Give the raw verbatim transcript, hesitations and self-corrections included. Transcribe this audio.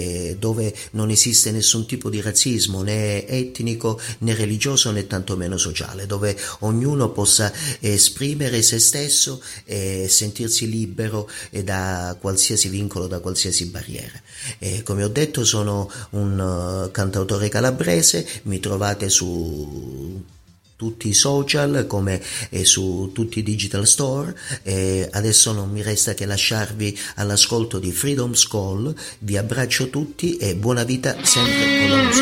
dove non esiste nessun tipo di razzismo né etnico né religioso né tantomeno sociale, dove ognuno possa esprimere se stesso e sentirsi libero da qualsiasi vincolo, da qualsiasi barriera. E come ho detto, sono un uh, cantautore calabrese, mi trovate su tutti i social come eh, su tutti i digital store. E adesso non mi resta che lasciarvi all'ascolto di Freedom's Call. Vi abbraccio tutti e buona vita sempre con la musica.